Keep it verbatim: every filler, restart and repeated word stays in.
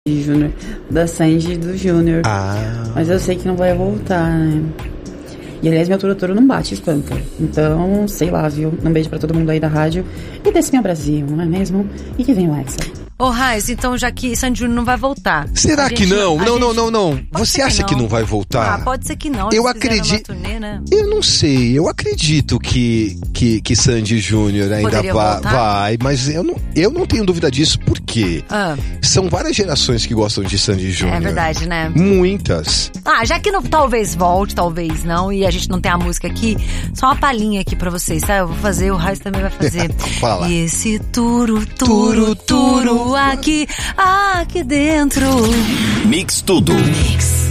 Júnior, da Sandy e do Júnior. Ah. Mas eu sei que não vai voltar, né? E aliás, meu produtor não bate, espanta. Então, sei lá, viu? Um beijo pra todo mundo aí da rádio. E desse meu Brasil, não é mesmo? E que vem o Hexa. Ô, Raiz, então já que Sandy Júnior não vai voltar. Será gente, que não? Não, gente... não, não, não. Você acha que não. que não vai voltar? Ah, pode ser que não. Eu acredito. Né? Eu não sei. Eu acredito que, que, que Sandy Júnior ainda vai, vai, mas eu não, eu não tenho dúvida disso, porque ah. são várias gerações que gostam de Sandy Júnior. É verdade, né? Muitas. Ah, já que não, talvez volte, talvez não, e a gente não tem a música aqui, só uma palhinha aqui pra vocês, tá? Eu vou fazer, o Raiz também vai fazer. Fala. E esse turu, turu, turu aqui, aqui dentro. Mix tudo. Mix.